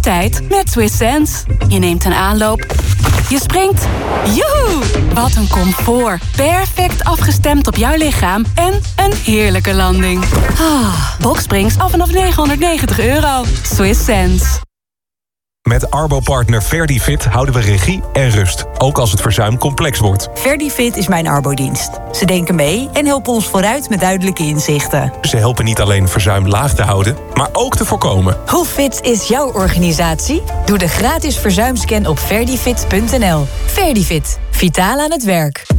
tijd met Swiss Sense. Je neemt een aanloop. Je springt. Joehoe! Wat een comfort. Perfect afgestemd op jouw lichaam en een heerlijke landing. Boxsprings af vanaf €990. Swiss Sense. Met Arbo-partner Verdifit houden we regie en rust. Ook als het verzuim complex wordt. Verdifit is mijn arbodienst. Ze denken mee en helpen ons vooruit met duidelijke inzichten. Ze helpen niet alleen verzuim laag te houden, maar ook te voorkomen. Hoe fit is jouw organisatie? Doe de gratis verzuimscan op verdifit.nl. Verdifit. Vitaal aan het werk.